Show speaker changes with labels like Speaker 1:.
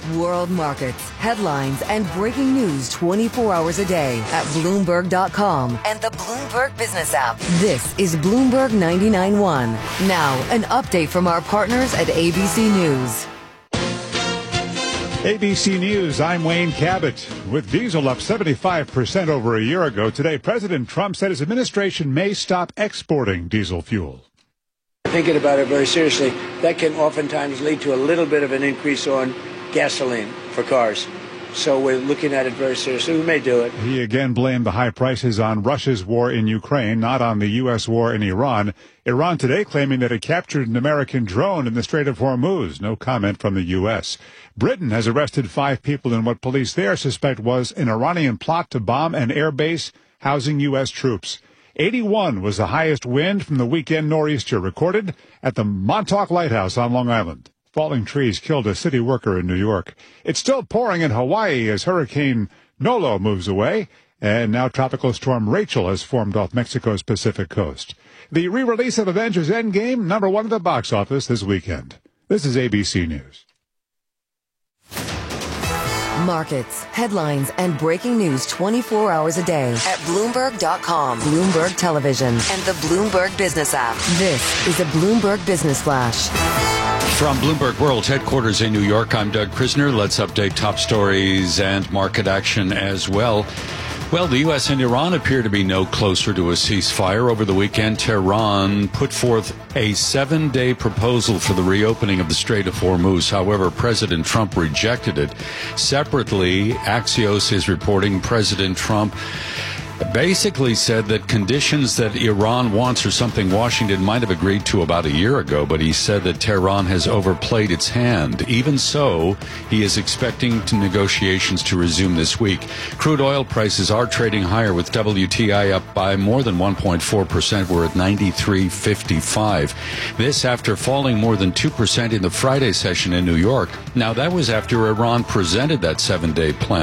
Speaker 1: World markets, headlines, and breaking news 24 hours a day at Bloomberg.com and the Bloomberg Business app. This is Bloomberg 99.1. Now, an update from our partners at ABC News.
Speaker 2: ABC News, I'm Wayne Cabot. With diesel up 75% over a year ago, today President Trump said his administration may stop exporting diesel fuel.
Speaker 3: Thinking about it very seriously, that can oftentimes lead to a little bit of an increase on gasoline for cars. So we're looking at it very seriously. We may do it.
Speaker 2: He again blamed the high prices on Russia's war in Ukraine, not on the U.S. war in Iran. Iran today claiming that it captured an American drone in the Strait of Hormuz. No comment from the U.S. Britain has arrested 5 people in what police there suspect was an Iranian plot to bomb an air base housing U.S. troops. 81 was the highest wind from the weekend nor'easter recorded at the Montauk Lighthouse on Long Island. Falling trees killed a city worker in New York. It's still pouring in Hawaii as Hurricane Nolo moves away, and now Tropical Storm Rachel has formed off Mexico's Pacific coast. The re-release of Avengers Endgame, #1 at the box office this weekend. This is ABC News.
Speaker 1: Markets, headlines, and breaking news 24 hours a day at Bloomberg.com, Bloomberg Television, and the Bloomberg Business app. This is a Bloomberg Business Flash.
Speaker 4: From Bloomberg World Headquarters in New York, I'm Doug Krisner. Let's update top stories and market action as well. Well, the U.S. and Iran appear to be no closer to a ceasefire. Over the weekend, Tehran put forth a 7-day proposal for the reopening of the Strait of Hormuz. However, President Trump rejected it. Separately, Axios is reporting President Trump basically said that conditions that Iran wants are something Washington might have agreed to about a year ago, but he said that Tehran has overplayed its hand. Even so, he is expecting negotiations to resume this week. Crude oil prices are trading higher, with WTI up by more than 1.4%. We're at $93.55. This after falling more than 2% in the Friday session in New York. Now, that was after Iran presented that 7-day plan.